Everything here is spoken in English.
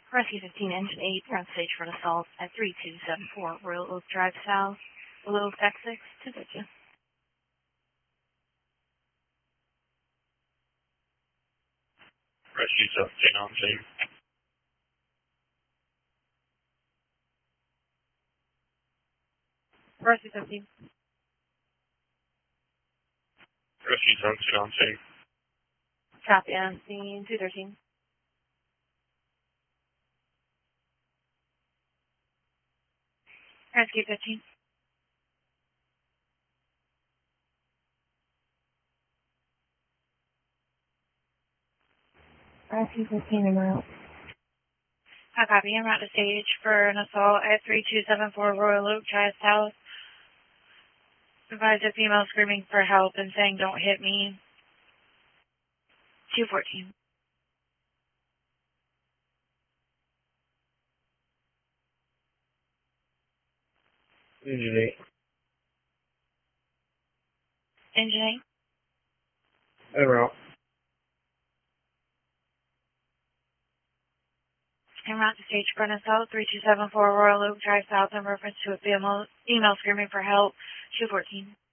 Rescue 15, Engine 8, front stage for an assault at 3274 Royal Oak Drive South, Royal Oak X6, to Victor. Rescue 17 on scene. Rescue 15. Rescue 17 on scene. Copy on scene 213. Rescue 15. Rescue 15 en route. Copy, en route to stage for an assault at 3274 Royal Oak Drive South. Advise a female screaming for help and saying, "Don't hit me." 214. Engine 8. Engine 8. En route. En route to stage for an assault 3274 Royal Oak Drive South in reference to a female screaming for help. 214.